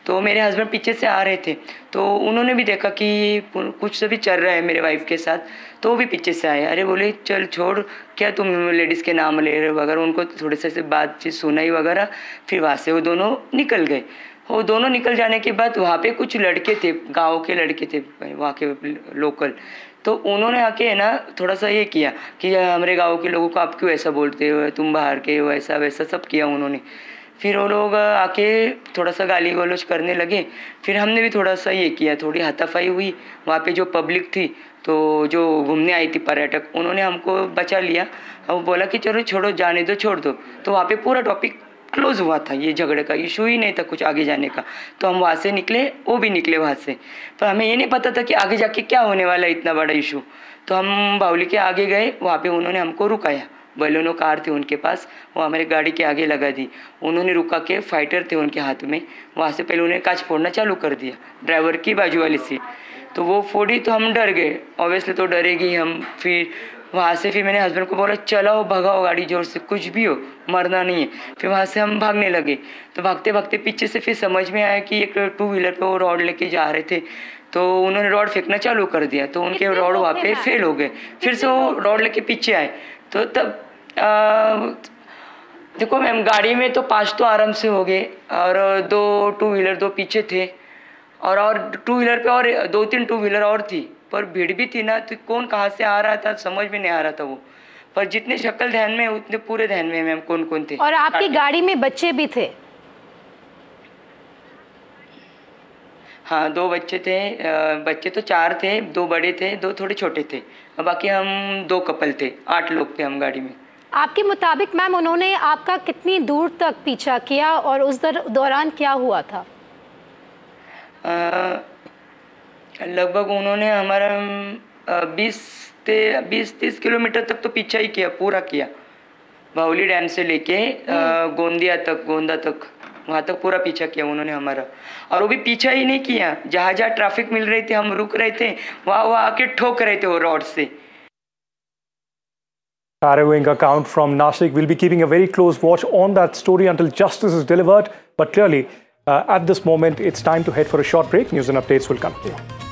तो मेरे हस्बैंड पीछे से आ रहे थे, तो उन्होंने भी देखा कि कुछ तो भी चल रहा है मेरे वाइफ के साथ, तो वो भी पीछे से आए। अरे बोले चल छोड़, क्या तुम लेडीज़ के नाम ले रहे हो वगैरह, उनको थोड़े से बातचीत सुनाई वगैरह। फिर वहाँ से वो दोनों निकल गए। वो दोनों निकल जाने के बाद वहाँ पे कुछ लड़के थे, गाँव के लड़के थे वहाँ के लोकल, तो उन्होंने आके ना थोड़ा सा ये किया कि हमारे गांव के लोगों को आप क्यों ऐसा बोलते हो, तुम बाहर के हो, ऐसा वैसा सब किया उन्होंने। फिर वो लोग आके थोड़ा सा गाली गलौज करने लगे। फिर हमने भी थोड़ा सा ये किया, थोड़ी हाथापाई हुई वहाँ पे जो पब्लिक थी, तो जो घूमने आई थी पर्यटक, उन्होंने हमको बचा लिया और बोला कि चलो छोड़ो, जाने दो, छोड़ दो। तो वहाँ पे पूरा टॉपिक क्लोज हुआ था, ये झगड़े का इशू ही नहीं था कुछ आगे जाने का। तो हम वहाँ से निकले, वो भी निकले वहाँ से, पर हमें ये नहीं पता था कि आगे जाके क्या होने वाला है, इतना बड़ा इशू। तो हम बावली के आगे गए, वहाँ पे उन्होंने हमको रुकाया, बलेनो कार थी उनके पास, वो हमारे गाड़ी के आगे लगा दी। उन्होंने रुका के, फाइटर थे उनके हाथ में, वहाँ से पहले उन्हें कांच फोड़ना चालू कर दिया, ड्राइवर की बाजू वाली सीट। तो वो फोड़ी तो हम डर गए, ऑब्वियसली तो डरेगी हम। फिर वहाँ से फिर मैंने हस्बैंड को बोला चलाओ, भगाओ गाड़ी जोर से, कुछ भी हो मरना नहीं है। फिर वहाँ से हम भागने लगे। तो भागते भागते पीछे से फिर समझ में आया कि एक 2 व्हीलर पे वो रॉड लेके जा रहे थे, तो उन्होंने रॉड फेंकना चालू कर दिया, तो उनके रॉड वहाँ पे फेल हो गए। फिर से वो रॉड लेके पीछे आए। तो तब देखो मैम, गाड़ी में तो 5 तो आराम से हो गए, और 2 व्हीलर 2 पीछे थे, और 2 व्हीलर पे और 2-3 2 व्हीलर और थी, पर भीड़ भी थी ना, तो कौन कहाँ से आ रहा था समझ में नहीं आ रहा था वो। पर जितने शक्ल ध्यान में उतने पूरे ध्यान में मैम कौन कौन थे। और आपकी गाड़ी में बच्चे भी थे? हाँ, 2 बच्चे थे। बच्चे तो 4 थे, 2 बड़े थे, 2 थोड़े छोटे थे, और बाकी हम 2 कपल थे, 8 लोग थे हम गाड़ी में। आपके मुताबिक मैम उन्होंने आपका कितनी दूर तक पीछा किया और उस दौरान क्या हुआ था? लगभग उन्होंने हमारा 20-30 किलोमीटर तक तो पीछा ही किया, पूरा किया, बावली डैम से लेके गोंदा तक, वहाँ तक पूरा पीछा किया उन्होंने हमारा। और वो भी पीछा ही नहीं किया, जहाँ जहाँ ट्रैफिक मिल रही थी हम रुक रहे थे, वहाँ आके ठोक रहे थे वो रॉड से। Harrowing account from Nashik. We'll be keeping a very close watch on that story until justice is delivered. But clearly, at this moment, it's time to head for a short break. News and updates will continue.